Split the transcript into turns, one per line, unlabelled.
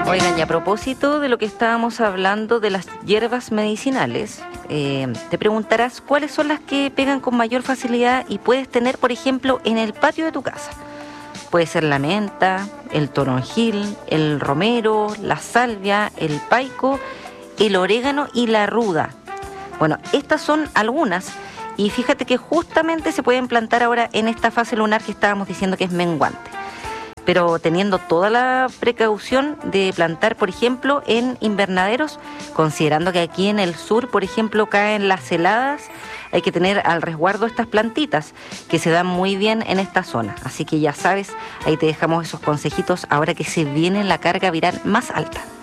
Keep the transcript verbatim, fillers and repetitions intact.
Oigan, y a propósito de lo que estábamos hablando de las hierbas medicinales, eh, te preguntarás cuáles son las que pegan con mayor facilidad y puedes tener, por ejemplo, en el patio de tu casa. Puede ser la menta, el toronjil, el romero, la salvia, el paico, el orégano y la ruda. Bueno, estas son algunas y fíjate que justamente se pueden plantar ahora en esta fase lunar que estábamos diciendo que es menguante. Pero teniendo toda la precaución de plantar, por ejemplo, en invernaderos, considerando que aquí en el sur, por ejemplo, caen las heladas, hay que tener al resguardo estas plantitas que se dan muy bien en esta zona. Así que ya sabes, ahí te dejamos esos consejitos ahora que se viene la carga viral más alta.